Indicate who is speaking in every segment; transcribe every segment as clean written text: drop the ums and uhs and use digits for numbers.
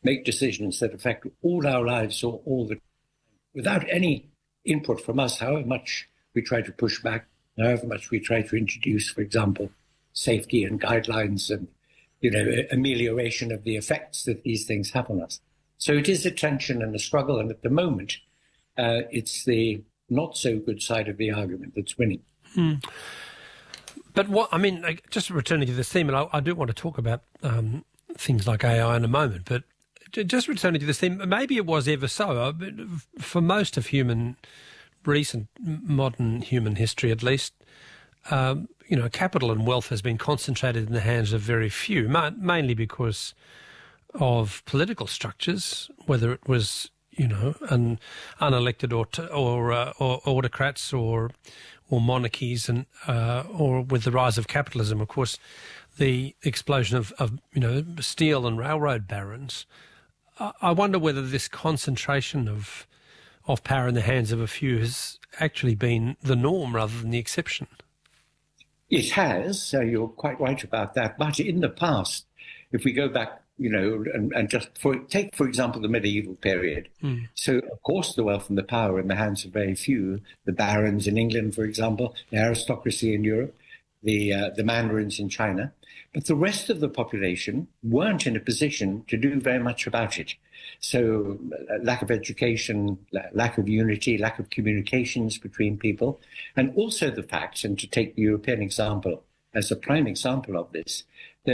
Speaker 1: make decisions that affect all our lives or all the without any input from us, however much we try to push back, however much we try to introduce, for example, safety and guidelines and, amelioration of the effects that these things have on us. So it is a tension and a struggle. And at the moment, it's the not so good side of the argument that's winning.
Speaker 2: But just returning to this theme, and I do want to talk about things like AI in a moment, but just returning to this theme, maybe it was ever so. For most of recent modern human history at least, capital and wealth has been concentrated in the hands of very few, mainly because of political structures, whether it was, an unelected or autocrats or monarchies, and or with the rise of capitalism, of course, the explosion of steel and railroad barons. I wonder whether this concentration of power in the hands of a few has actually been the norm rather than the exception.
Speaker 1: It has. You're quite right about that. But in the past, if we go back, and just take, for example, the medieval period. So, of course, the wealth and the power in the hands of very few, the barons in England, for example, the aristocracy in Europe, the mandarins in China. But the rest of the population weren't in a position to do very much about it. So lack of education, lack of unity, lack of communications between people, and also the fact, and to take the European example as a prime example of this,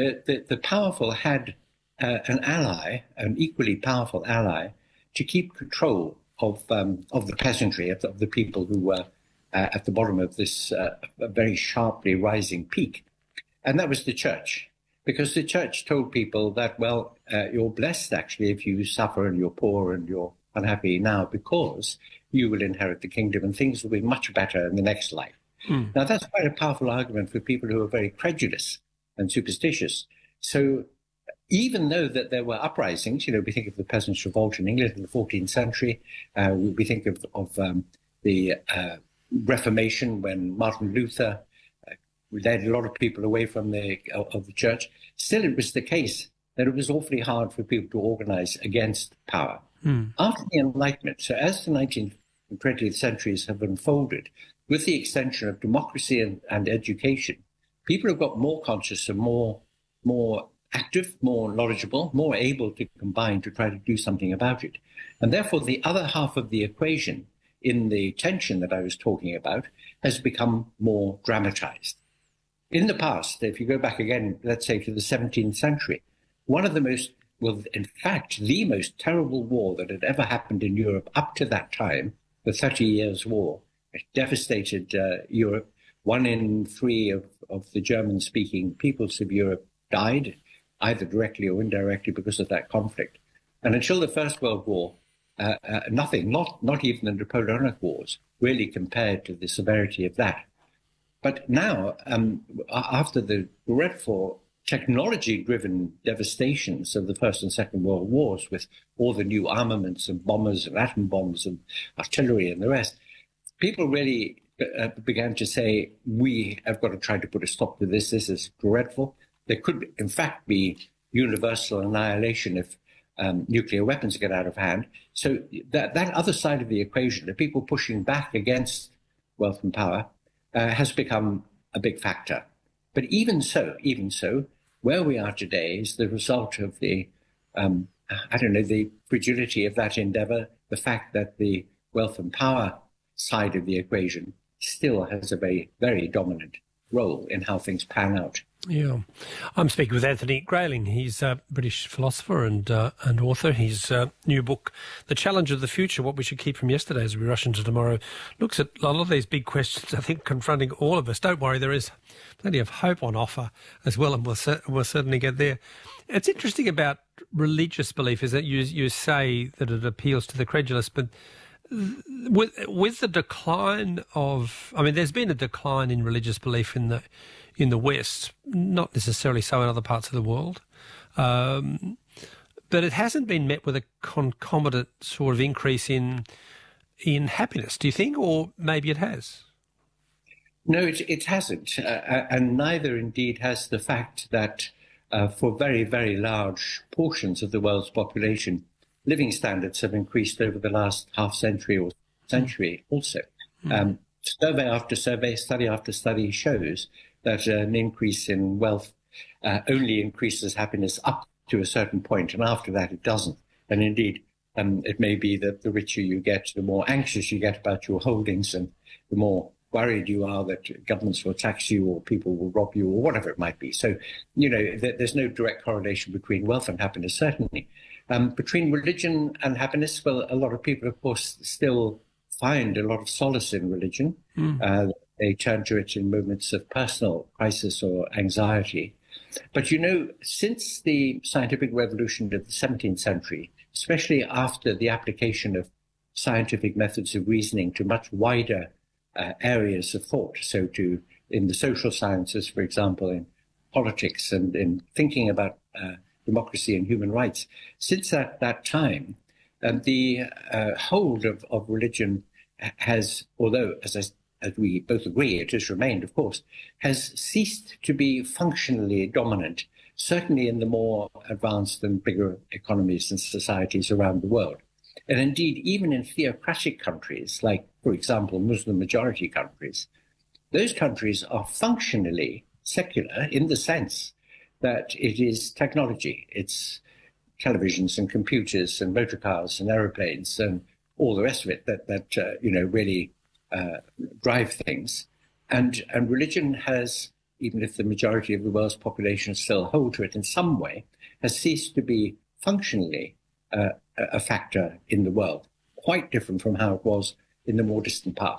Speaker 1: the powerful had an ally, an equally powerful ally, to keep control of the peasantry, of the people who were at the bottom of this very sharply rising peak. And that was the church, because the church told people that, well, you're blessed, actually, if you suffer and you're poor and you're unhappy now, because you will inherit the kingdom and things will be much better in the next life. Now, that's quite a powerful argument for people who are very prejudiced and superstitious. So even though that there were uprisings, we think of the Peasants' Revolt in England in the 14th century, we think of the Reformation when Martin Luther led a lot of people away from the church. Still, it was the case that it was awfully hard for people to organize against power. After the Enlightenment, so as the 19th and 20th centuries have unfolded, with the extension of democracy and education, people have got more conscious and more active, more knowledgeable, more able to combine to try to do something about it. And therefore, the other half of the equation in the tension that I was talking about has become more dramatized. In the past, if you go back again, let's say to the 17th century, one of the most, well, in fact, the most terrible war that had ever happened in Europe up to that time, the 30 Years' War, it devastated Europe. 1 in 3 of the German-speaking peoples of Europe died, either directly or indirectly because of that conflict. And until the First World War, nothing, not even the Napoleonic Wars, really compared to the severity of that. But now, after the dreadful technology-driven devastations of the First and Second World Wars, with all the new armaments and bombers and atom bombs and artillery and the rest, people really began to say, we have got to try to put a stop to this. This is dreadful. There could, in fact, be universal annihilation if nuclear weapons get out of hand. So that other side of the equation, the people pushing back against wealth and power, has become a big factor. But even so, where we are today is the result of the, the fragility of that endeavor, the fact that the wealth and power side of the equation still has a very, very dominant role in how things pan out.
Speaker 2: Yeah. I'm speaking with Anthony Grayling. He's a British philosopher and author. His new book, The Challenge of the Future, What We Should Keep from Yesterday as We Rush into Tomorrow, looks at a lot of these big questions, I think, confronting all of us. Don't worry, there is plenty of hope on offer as well, and we'll certainly get there. It's interesting about religious belief is that you say that it appeals to the credulous, but with the decline of, there's been a decline in religious belief in the West, not necessarily so in other parts of the world, but it hasn't been met with a concomitant sort of increase in happiness. Do you think, or maybe it has?
Speaker 1: No, it hasn't, and neither indeed has the fact that for very, very large portions of the world's population, living standards have increased over the last half century or century also. Survey after survey, study after study shows that an increase in wealth only increases happiness up to a certain point, and after that it doesn't. And indeed, it may be that the richer you get, the more anxious you get about your holdings, and the more worried you are that governments will tax you or people will rob you or whatever it might be. So, there's no direct correlation between wealth and happiness, certainly. Between religion and happiness, well, a lot of people, of course, still find a lot of solace in religion. They turn to it in moments of personal crisis or anxiety. But, since the scientific revolution of the 17th century, especially after the application of scientific methods of reasoning to much wider areas of thought, so in the social sciences, for example, in politics and in thinking about democracy and human rights, since that time, the hold of religion has, although, as we both agree, it has remained, of course, has ceased to be functionally dominant, certainly in the more advanced and bigger economies and societies around the world. And indeed, even in theocratic countries, like, for example, Muslim majority countries, those countries are functionally secular in the sense that it is technology. It's televisions and computers and motor cars and aeroplanes and all the rest of it that really drive things. And religion has, even if the majority of the world's population still hold to it in some way, has ceased to be functionally a factor in the world, quite different from how it was in the more distant past.